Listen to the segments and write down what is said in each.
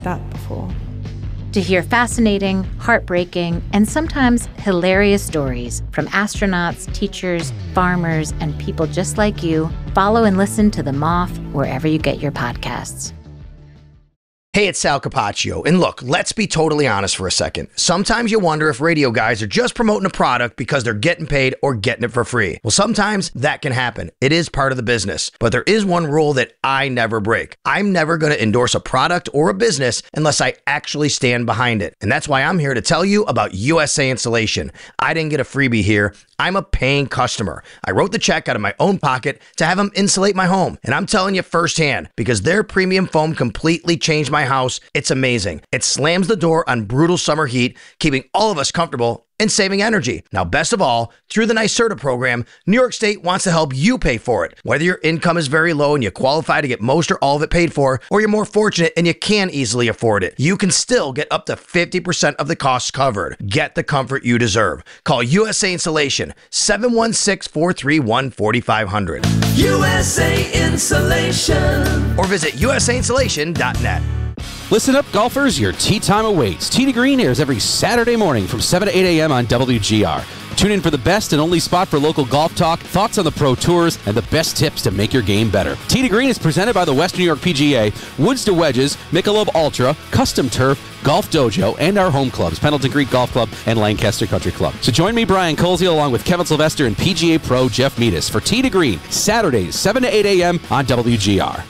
that before. To hear fascinating, heartbreaking, and sometimes hilarious stories from astronauts, teachers, farmers, and people just like you, follow and listen to The Moth wherever you get your podcasts. Hey, it's Sal Capaccio, and look, let's be totally honest for a second. Sometimes you wonder if radio guys are just promoting a product because they're getting paid or getting it for free. Well, sometimes that can happen. It is part of the business. But there is one rule that I never break. I'm never going to endorse a product or a business unless I actually stand behind it. And that's why I'm here to tell you about USA Insulation. I didn't get a freebie here. I'm a paying customer. I wrote the check out of my own pocket to have them insulate my home. And I'm telling you firsthand, because their premium foam completely changed my house. It's amazing. It slams the door on brutal summer heat, keeping all of us comfortable and saving energy. Now, best of all, through the NYSERDA program, New York State wants to help you pay for it. Whether your income is very low and you qualify to get most or all of it paid for, or you're more fortunate and you can easily afford it, you can still get up to 50% of the costs covered. Get the comfort you deserve. Call USA Insulation, 716-431-4500. USA Insulation. Or visit usainsulation.net. Listen up, golfers. Your tee time awaits. Tee to Green airs every Saturday morning from 7 to 8 a.m. on WGR. Tune in for the best and only spot for local golf talk, thoughts on the pro tours, and the best tips to make your game better. Tee to Green is presented by the Western New York PGA, Woods to Wedges, Michelob Ultra, Custom Turf, Golf Dojo, and our home clubs, Pendleton Creek Golf Club and Lancaster Country Club. So join me, Brian Colesy, along with Kevin Sylvester and PGA Pro Jeff Meadis for Tee to Green, Saturdays, 7 to 8 a.m. on WGR.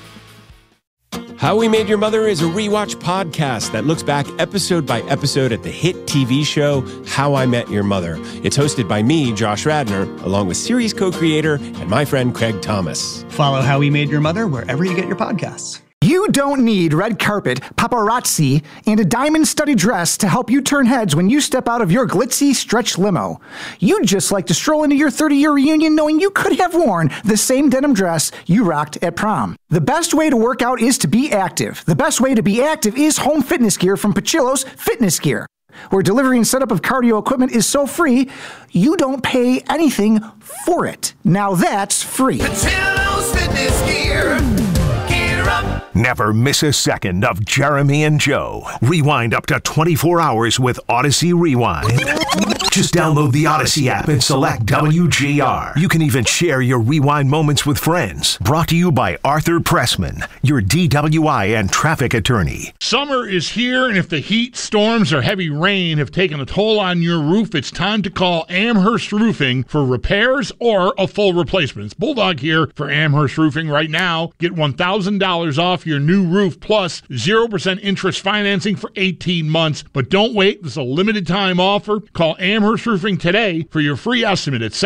How We Made Your Mother is a rewatch podcast that looks back episode by episode at the hit TV show How I Met Your Mother. It's hosted by me, Josh Radnor, along with series co-creator and my friend Craig Thomas. Follow How We Made Your Mother wherever you get your podcasts. You don't need red carpet, paparazzi, and a diamond-studded dress to help you turn heads when you step out of your glitzy stretch limo. You'd just like to stroll into your 30-year reunion knowing you could have worn the same denim dress you rocked at prom. The best way to work out is to be active. The best way to be active is home fitness gear from Pachillo's Fitness Gear, where delivery and setup of cardio equipment is so free, you don't pay anything for it. Now that's free. Pachillo's Fitness Gear. Gear up. Never miss a second of Jeremy and Joe. Rewind up to 24 hours with Odyssey Rewind. Just download the Odyssey app and select WGR. You can even share your rewind moments with friends. Brought to you by Arthur Pressman, your DWI and traffic attorney. Summer is here, and if the heat, storms, or heavy rain have taken a toll on your roof, it's time to call Amherst Roofing for repairs or a full replacement. It's Bulldog here for Amherst Roofing right now. Get $1,000 off your new roof plus 0% interest financing for 18 months. But don't wait. This is a limited time offer. Call Amherst Roofing today for your free estimate at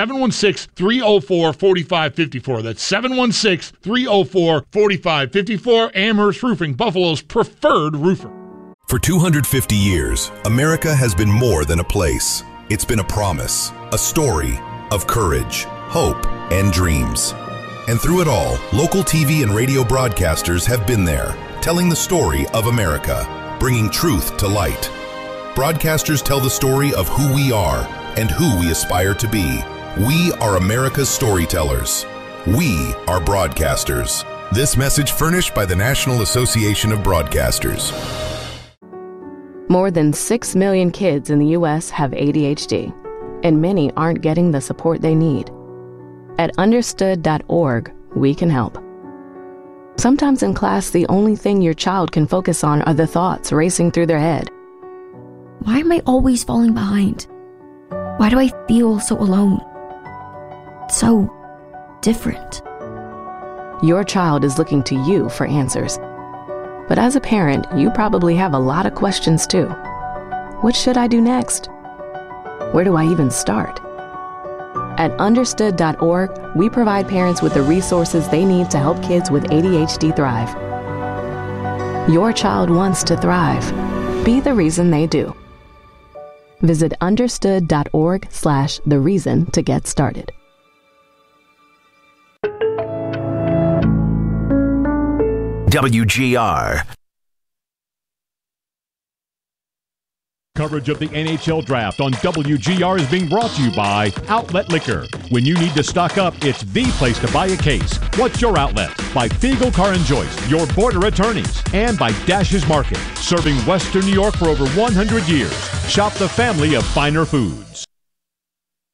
716-304-4554. That's 716-304-4554. Amherst Roofing, Buffalo's preferred roofer. For 250 years, America has been more than a place. It's been a promise, a story of courage, hope, and dreams. And through it all, local TV and radio broadcasters have been there, telling the story of America, bringing truth to light. Broadcasters tell the story of who we are and who we aspire to be. We are America's storytellers. We are broadcasters. This message furnished by the National Association of Broadcasters. More than 6 million kids in the U.S. have ADHD, and many aren't getting the support they need. At understood.org, we can help. Sometimes in class, the only thing your child can focus on are the thoughts racing through their head. Why am I always falling behind? Why do I feel so alone? So different. Your child is looking to you for answers. But as a parent, you probably have a lot of questions too. What should I do next? Where do I even start? At understood.org, we provide parents with the resources they need to help kids with ADHD thrive. Your child wants to thrive. Be the reason they do. Visit understood.org/the reason to get started. WGR. Coverage of the NHL Draft on WGR is being brought to you by Outlet Liquor. When you need to stock up, it's the place to buy a case. What's your outlet? By Fiegel Car and Joyce, your border attorneys. And by Dash's Market, serving Western New York for over 100 years. Shop the family of finer foods.